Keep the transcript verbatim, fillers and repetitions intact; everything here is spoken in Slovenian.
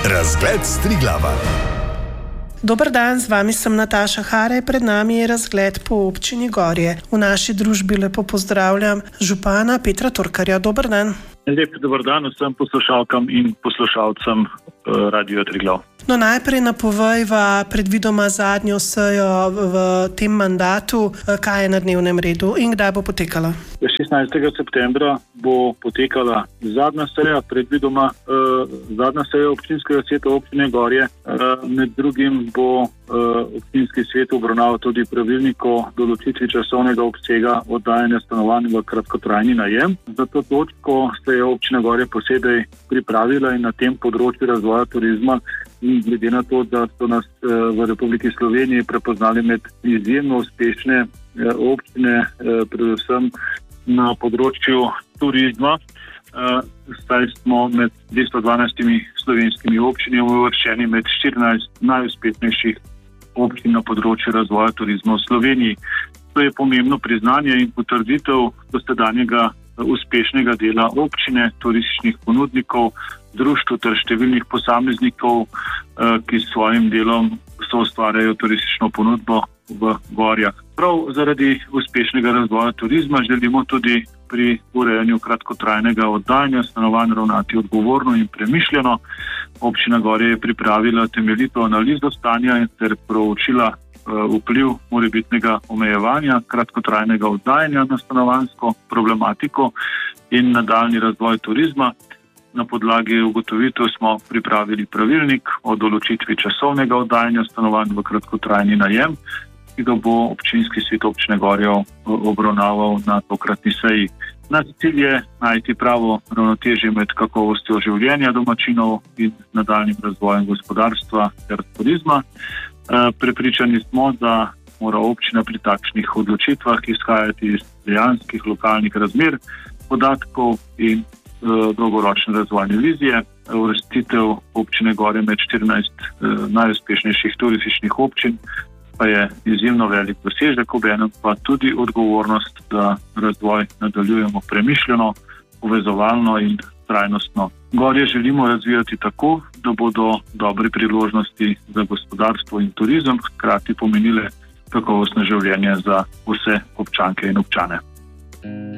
Razgled s Triglava. Dober dan, z vami sem Nataša Hare, pred nami je razgled po občini Gorje. V naši družbi lepo pozdravljam župana Petra Torkarja. Dober dan. Lep dober dan vsem poslušalkam in poslušalcem uh, Radio Triglav. No, najprej napovejva predvidoma zadnjo sejo v tem mandatu, kaj je na dnevnem redu in kdaj bo potekala. šestnajstega septembra bo potekala zadnja seja, predvidoma uh, zadnja seja občinskega sveta občine Gorje. Uh, med drugim bo uh, občinski svet obravnaval tudi pravilnik o določitvi časovnega obsega oddajanja stanovanj v kratkotrajni najem. Za to točko se je občina Gorje posebej pripravila in na tem področju razvoja turizma in glede na to, da so nas v Republiki Sloveniji prepoznali med izjemno uspešne občine, predvsem na področju turizma, saj smo med dvesto dvanajstimi slovenskimi občinami uvrščeni med štirinajst najuspešnejših občin na področju razvoja turizma v Sloveniji. To je pomembno priznanje in potrditev dosedanjega uspešnega dela občine, turističnih ponudnikov, društv ter številnih posameznikov, ki s svojim delom soustvarjajo turistično ponudbo v Gorjah. Prav zaradi uspešnega razvoja turizma želimo tudi pri urejanju kratkotrajnega oddajanja stanovanj ravnati odgovorno in premišljeno. Občina Gorje je pripravila temeljito analizo stanja in ter proučila vpliv morebitnega omejevanja kratkotrajnega oddajanja na stanovanjsko problematiko in nadaljnji razvoj turizma. Na podlagi ugotovitev smo pripravili pravilnik o določitvi časovnega oddajanja stanovanj v kratkotrajni najem, ki ga bo občinski svet občine Gorje obravnaval na tokratni seji. Naš cilj je najti pravo ravnotežje med kakovostjo življenja domačinov in nadaljnjim razvojem gospodarstva ter turizma. Prepričani smo, da mora občina pri takšnih odločitvah izhajati iz dejanskih lokalnih razmer, podatkov in dolgoročne razvojne vizije. Uvrstitev občine Gorje med štirinajst najuspešnejših turističnih občin pa je izjemno velik dosežek, obenem pa tudi odgovornost, da razvoj nadaljujemo premišljeno, povezovalno in trajnostno. Gorje želimo razvijati tako, da bodo dobre priložnosti za gospodarstvo in turizem hkrati pomenile kakovostno življenje za vse občanke in občane.